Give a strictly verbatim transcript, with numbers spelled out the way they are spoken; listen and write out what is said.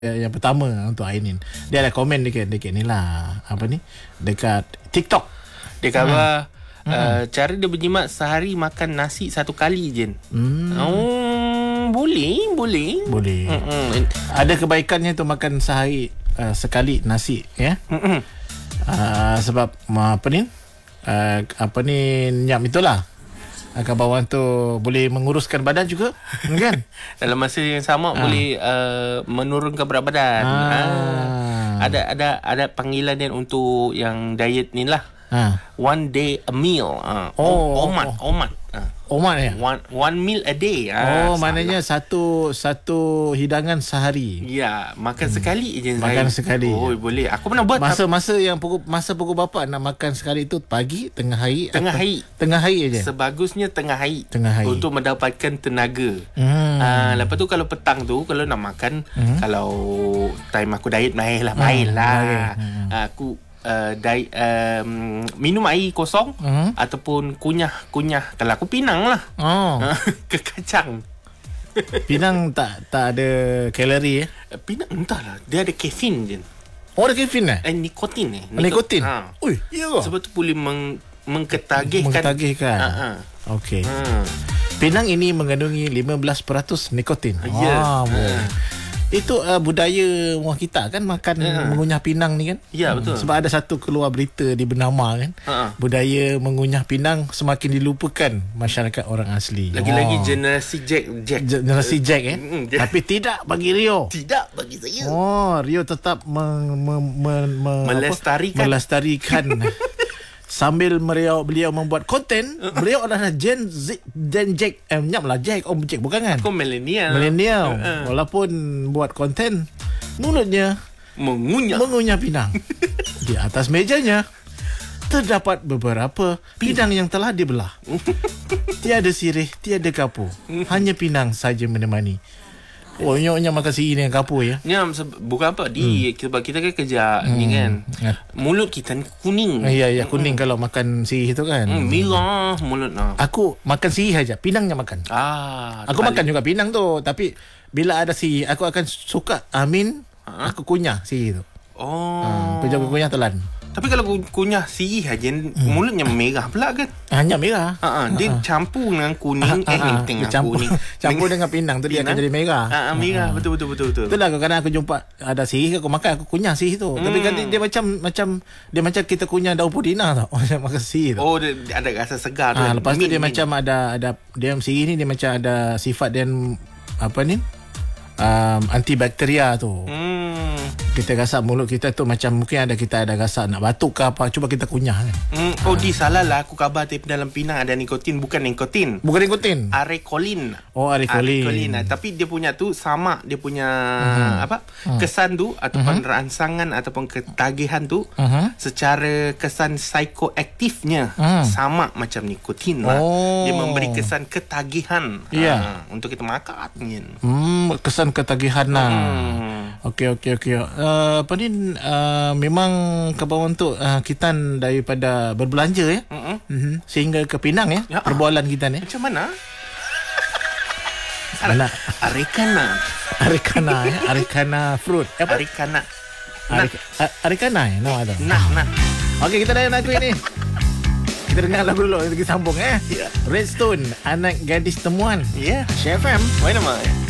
yang pertama untuk Ainin. Dia ada komen dekat dekat ni lah, apa ni, dekat TikTok. Dia kata hmm. uh, cara dia berjimat sehari makan nasi satu kali je. Hmm. Oh, boleh, boleh. Boleh. Hmm. Ada kebaikannya tu makan sehari uh, sekali nasi, ya. Hmm. Uh, sebab apa ni? Uh, apa ni nyam itulah. Akan bawang tu boleh menguruskan badan juga, kan? Dalam masa yang sama ha. boleh uh, menurunkan berat badan. Ha. Ha. Ada ada ada panggilan dia untuk yang diet ni lah. Ha. One day a meal. Ha. Oh, omat, oh. omat. Ha. Omat ya. One one meal a day. Ha. Oh, maknanya satu satu hidangan sehari. Ya, makan hmm. sekali je. Makan sekali. Oh, boleh. Aku pernah buat masa-masa yang pukul masa pukul berapa nak makan sekali tu, pagi, tengah hari, tengah hari. Tengah hari aja. Sebagusnya tengah hari. Tengah hari. Untuk mendapatkan tenaga. Hmm. Ah, lepas tu kalau petang tu kalau nak makan, hmm. kalau time aku diet main lah, main lah. Hmm. Hmm. Aku Uh, dai, um, minum air kosong uh-huh. ataupun kunyah-kunyah. Kalau aku pinang lah. Oh. Ke kacang. Pinang tak tak ada kalori eh? Pinang entahlah, dia ada kafein je. Oh, ada kafein eh? Eh nikotin eh. Nikotin. Ha. Ui, iya ke? Sebab tu boleh meng, mengketagihkan. Mengketagihkan. Ha. Okey. Ha. Pinang ini mengandungi lima belas peratus nikotin. Ya. Ah, ha. Itu uh, budaya orang kita kan, makan uh-huh. mengunyah pinang ni kan. Ya, betul. Hmm, sebab ada satu keluar berita di Bernama kan, uh-huh. budaya mengunyah pinang semakin dilupakan masyarakat orang asli. Lagi-lagi oh. generasi Jack Jack generasi Jack eh. Uh, uh, Tapi tidak bagi Rio. Tidak bagi saya. Oh, Rio tetap me, me, me, me, melestarikan apa? melestarikan sambil beliau beliau membuat konten. Beliau adalah Gen Z, Gen Jack, eh, nyap lah Jack, Om Jack bukan kan? Aku millennial. Millennial. Uh-uh. Walaupun buat konten, mulutnya mengunyah mengunyah pinang. Di atas mejanya terdapat beberapa pinang yang telah dibelah. Tiada sirih, tiada kapur, hanya pinang saja menemani. Oh, nyonya makan siri dengan kapur ya. Nyam, bukan apa di hmm. sebab kita kan kerja hmm. ni kan. Mulut kita ni kuning. Ya ya, kuning hmm. kalau makan siri tu kan. Hmm, milah mulut nah. Aku makan siri saja, pinangnya makan. Ah, aku makan juga pinang tu, tapi bila ada siri aku akan suka amin, ha? Aku kunyah siri tu. Oh. Ha, penjaga kunyah telan. Tapi kalau kunyah siri saja, hmm. mulutnya merah pula kan? Hanya merah. Ha, dia ha. campur dengan kuning, ha, ha, eh tengah campur, kuning. Campur dengan pinang tu dia pinang? akan jadi merah. Ha, merah, ha. betul betul betul betul. Itulah kadang aku jumpa ada siri, aku makan, aku kunyah siri tu. Hmm. Tapi kan dia, dia macam macam dia macam kita kunyah daun pudina tau. Macam makan siri tu. Oh, dia ada rasa segar tu. Ha, lepas min, tu dia min. macam ada ada dia siri ni dia macam ada sifat dia apa ni? Um, antibakteria tu. Hmm. Kita rasa mulut kita tu macam mungkin ada kita ada rasa nak batuk ke apa, cuba kita kunyah kan. Hmm. Oh, ha. di salah lah aku khabar tapi dalam pinang ada nikotin, bukan nikotin. Bukan nikotin. Arekolin. Oh, arekolin. Arekolin. Tapi dia punya tu sama, dia punya uh-huh. apa? Uh-huh. Kesan tu ataupun uh-huh. rangsangan ataupun ketagihan tu uh-huh. secara kesan psikoaktifnya uh-huh. sama macam nikotin lah. Oh. Dia memberi kesan ketagihan yeah. ha, untuk kita makan. Hmm, kesan ketagihan lah. Hmm. Okey okey okey. Uh, apa ni uh, memang kebawaan tu uh, kita daripada berbelanja ya. Uh-uh. Uh-huh. Sehingga ke Pinang ya, ya perbualan kita ni. Macam mana? Mana? Arekana. Arekana ya, Arekana fruit. Apa? Arekana. Arekana ya, nama tu. Nah, nah. Okey, kita dengar lagu ini. Kita dengar lagu dulu, kita sambung eh. Yeah. Redstone, Anak Gadis Temuan. Ya. Yeah. C F M. Mana nama?